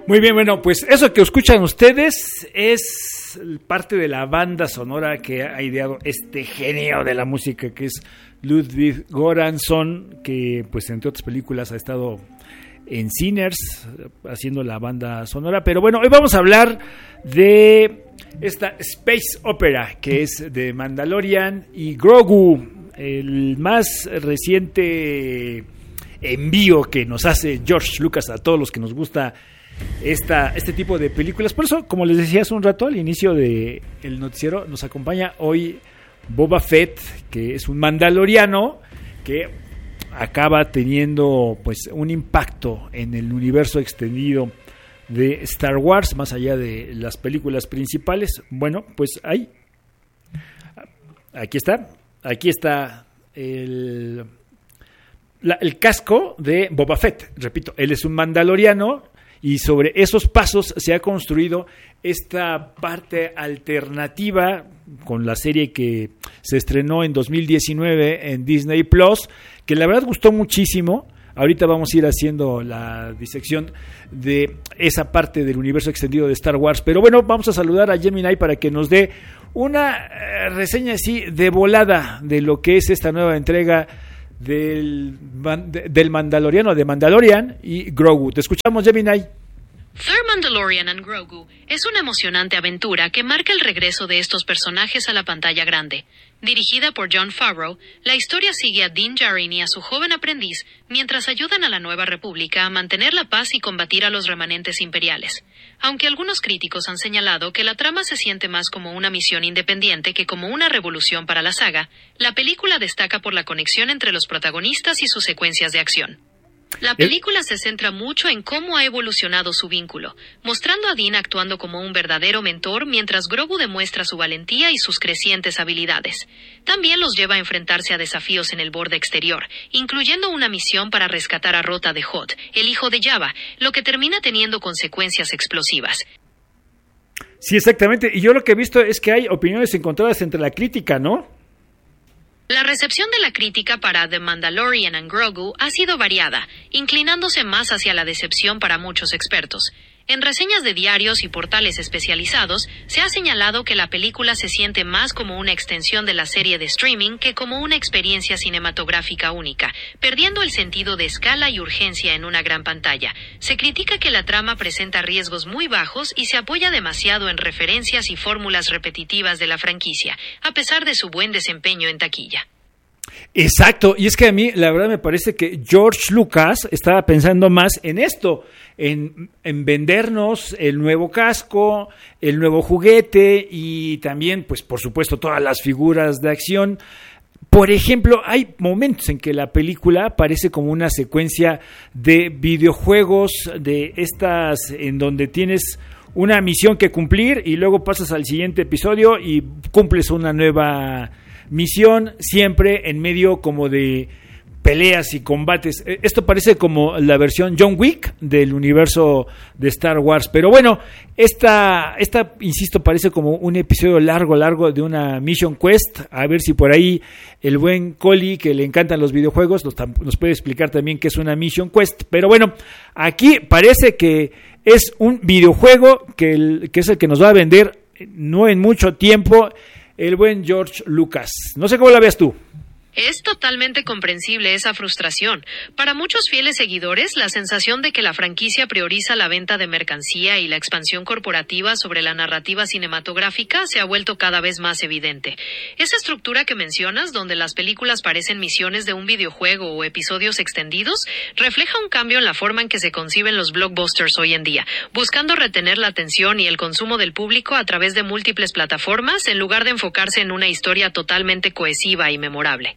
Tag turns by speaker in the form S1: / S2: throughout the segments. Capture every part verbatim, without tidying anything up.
S1: Muy bien, bueno, pues eso que escuchan ustedes es parte de la banda sonora que ha ideado este genio de la música que es Ludwig Göransson, que pues entre otras películas ha estado en Sinners haciendo la banda sonora. Pero bueno, hoy vamos a hablar de esta space opera que es de Mandalorian y Grogu, el más reciente envío que nos hace George Lucas a todos los que nos gusta esta, este tipo de películas. Por eso, como les decía hace un rato al inicio del noticiero, nos acompaña hoy Boba Fett, que es un mandaloriano que acaba teniendo pues un impacto en el universo extendido de Star Wars, más allá de las películas principales. Bueno, pues ahí, aquí está, aquí está el, la, el casco de Boba Fett. Repito, él es un mandaloriano y sobre esos pasos se ha construido esta parte alternativa con la serie que se estrenó en dos mil diecinueve en Disney Plus, que la verdad gustó muchísimo. Ahorita vamos a ir haciendo la disección de esa parte del universo extendido de Star Wars. Pero bueno, vamos a saludar a Gemini para que nos dé una eh, reseña así de volada de lo que es esta nueva entrega del, del Mandaloriano, de Mandalorian y Grogu. Te escuchamos, Gemini.
S2: Third Mandalorian and Grogu es una emocionante aventura que marca el regreso de estos personajes a la pantalla grande. Dirigida por Jon Favreau, la historia sigue a Din Djarin y a su joven aprendiz mientras ayudan a la Nueva República a mantener la paz y combatir a los remanentes imperiales. Aunque algunos críticos han señalado que la trama se siente más como una misión independiente que como una revolución para la saga, la película destaca por la conexión entre los protagonistas y sus secuencias de acción. La película se centra mucho en cómo ha evolucionado su vínculo, mostrando a Din actuando como un verdadero mentor mientras Grogu demuestra su valentía y sus crecientes habilidades. También los lleva a enfrentarse a desafíos en el borde exterior, incluyendo una misión para rescatar a Rota de Hot, el hijo de Jabba, lo que termina teniendo consecuencias explosivas.
S1: Sí, exactamente. Y yo lo que he visto es que hay opiniones encontradas entre la crítica, ¿no?
S2: La recepción de la crítica para The Mandalorian and Grogu ha sido variada, inclinándose más hacia la decepción para muchos expertos. En reseñas de diarios y portales especializados, se ha señalado que la película se siente más como una extensión de la serie de streaming que como una experiencia cinematográfica única, perdiendo el sentido de escala y urgencia en una gran pantalla. Se critica que la trama presenta riesgos muy bajos y se apoya demasiado en referencias y fórmulas repetitivas de la franquicia, a pesar de su buen desempeño en taquilla.
S1: Exacto, y es que a mí la verdad me parece que George Lucas estaba pensando más en esto, en, en vendernos el nuevo casco, el nuevo juguete y también, pues por supuesto, todas las figuras de acción. Por ejemplo, hay momentos en que la película parece como una secuencia de videojuegos, de estas en donde tienes una misión que cumplir y luego pasas al siguiente episodio y cumples una nueva misión, siempre en medio como de peleas y combates. Esto parece como la versión John Wick del universo de Star Wars, pero bueno, esta, esta insisto, parece como un episodio largo, largo de una Mission Quest. A ver si por ahí el buen Coli, que le encantan los videojuegos, nos, nos puede explicar también qué es una Mission Quest. Pero bueno, aquí parece que es un videojuego que, el, que es el que nos va a vender no en mucho tiempo el buen George Lucas. No sé cómo la veas tú.
S2: Es totalmente comprensible esa frustración. Para muchos fieles seguidores, la sensación de que la franquicia prioriza la venta de mercancía y la expansión corporativa sobre la narrativa cinematográfica se ha vuelto cada vez más evidente. Esa estructura que mencionas, donde las películas parecen misiones de un videojuego o episodios extendidos, refleja un cambio en la forma en que se conciben los blockbusters hoy en día, buscando retener la atención y el consumo del público a través de múltiples plataformas en lugar de enfocarse en una historia totalmente cohesiva y memorable.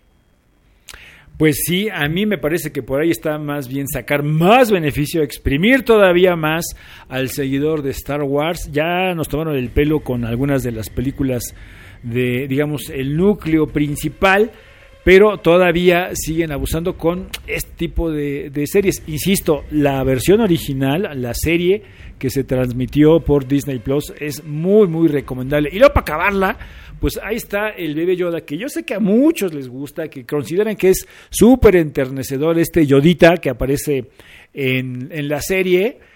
S1: Pues sí, a mí me parece que por ahí está más bien sacar más beneficio, exprimir todavía más al seguidor de Star Wars. Ya nos tomaron el pelo con algunas de las películas de, digamos, el núcleo principal, pero todavía siguen abusando con este tipo de, de series. Insisto, la versión original, la serie que se transmitió por Disney Plus, es muy, muy recomendable. Y luego para acabarla, pues ahí está el bebé Yoda, que yo sé que a muchos les gusta, que consideran que es súper enternecedor este Yodita que aparece en, en la serie,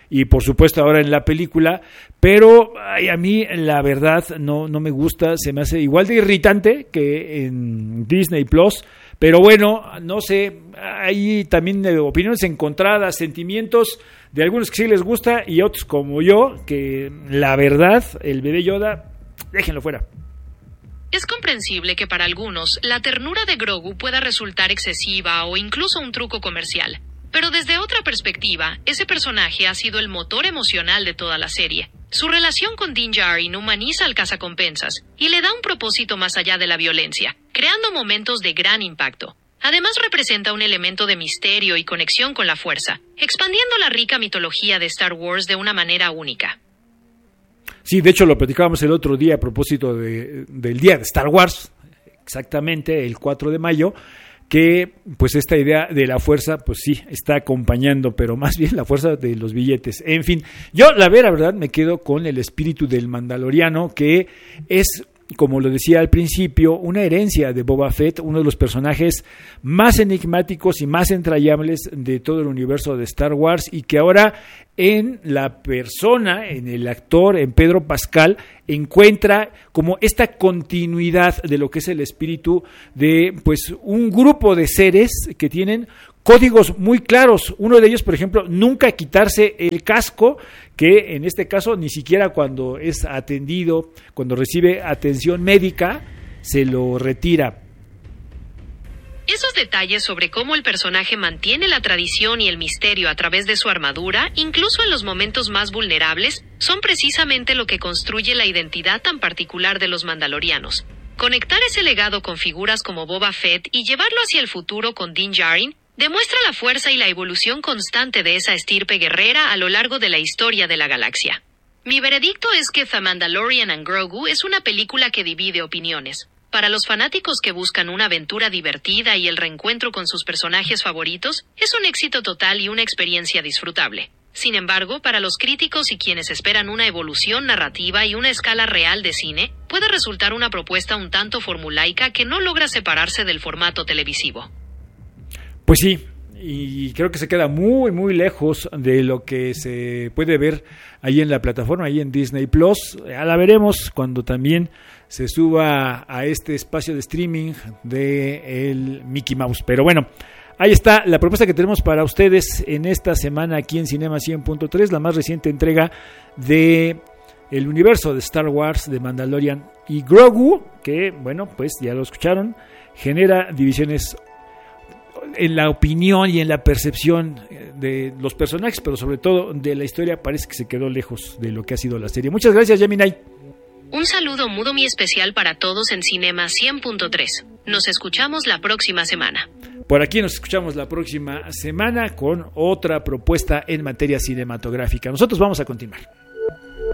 S1: y por supuesto ahora en la película, pero ay, a mí la verdad no, no me gusta, se me hace igual de irritante que en Disney Plus, pero bueno, no sé, hay también opiniones encontradas, sentimientos de algunos que sí les gusta y otros como yo, que la verdad, el bebé Yoda, déjenlo fuera.
S2: Es comprensible que para algunos la ternura de Grogu pueda resultar excesiva o incluso un truco comercial. Pero desde otra perspectiva, ese personaje ha sido el motor emocional de toda la serie. Su relación con Din Djarin humaniza al cazacompensas y le da un propósito más allá de la violencia, creando momentos de gran impacto. Además representa un elemento de misterio y conexión con la fuerza, expandiendo la rica mitología de Star Wars de una manera única.
S1: Sí, de hecho lo platicábamos el otro día a propósito de, del día de Star Wars, exactamente el cuatro de mayo, que pues esta idea de la fuerza pues sí está acompañando, pero más bien la fuerza de los billetes. En fin, yo la verdad me quedo con el espíritu del Mandaloriano, que es, como lo decía al principio, una herencia de Boba Fett, uno de los personajes más enigmáticos y más entrañables de todo el universo de Star Wars, y que ahora en la persona, en el actor, en Pedro Pascal, encuentra como esta continuidad de lo que es el espíritu de pues un grupo de seres que tienen códigos muy claros. Uno de ellos, por ejemplo, nunca quitarse el casco, que en este caso ni siquiera cuando es atendido, cuando recibe atención médica, se lo retira.
S2: Esos detalles sobre cómo el personaje mantiene la tradición y el misterio a través de su armadura, incluso en los momentos más vulnerables, son precisamente lo que construye la identidad tan particular de los mandalorianos. Conectar ese legado con figuras como Boba Fett y llevarlo hacia el futuro con Din Djarin demuestra la fuerza y la evolución constante de esa estirpe guerrera a lo largo de la historia de la galaxia. Mi veredicto es que The Mandalorian and Grogu es una película que divide opiniones. Para los fanáticos que buscan una aventura divertida y el reencuentro con sus personajes favoritos, es un éxito total y una experiencia disfrutable. Sin embargo, para los críticos y quienes esperan una evolución narrativa y una escala real de cine, puede resultar una propuesta un tanto formulaica que no logra separarse del formato televisivo.
S1: Pues sí, y creo que se queda muy, muy lejos de lo que se puede ver ahí en la plataforma, ahí en Disney Plus. Ya la veremos cuando también se suba a este espacio de streaming de el Mickey Mouse. Pero bueno, ahí está la propuesta que tenemos para ustedes en esta semana aquí en Cinema cien punto tres, la más reciente entrega de el universo de Star Wars, de Mandalorian y Grogu, que, bueno, pues ya lo escucharon, genera divisiones en la opinión y en la percepción de los personajes, pero sobre todo de la historia. Parece que se quedó lejos de lo que ha sido la serie. Muchas gracias, Gemini.
S2: Un saludo mudo muy especial para todos en Cinema cien punto tres. Nos escuchamos la próxima semana.
S1: Por aquí nos escuchamos la próxima semana con otra propuesta en materia cinematográfica. Nosotros vamos a continuar.